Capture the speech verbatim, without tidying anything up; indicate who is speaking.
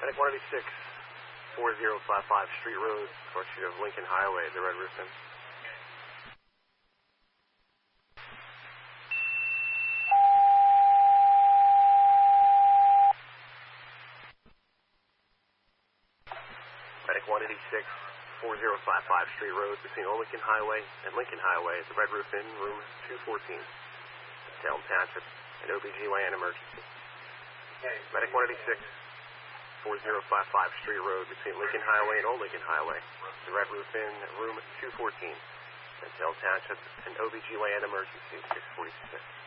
Speaker 1: Medic one eighty-six, four zero five five Street Road, north street of Lincoln Highway, the Red Roof Inn. Medic one eighty-six, four zero five five Street Road, between Old Lincoln Highway and Lincoln Highway, the Red Roof Inn, room two fourteen. Salem Township, an O B G Y N emergency.
Speaker 2: Okay.
Speaker 1: Medic one eighty-six, four zero five five Street Road, between Lincoln Highway and Old Lincoln Highway, the Red Roof Inn, room two fourteen. Salem Township, an O B G Y N emergency, six forty-six.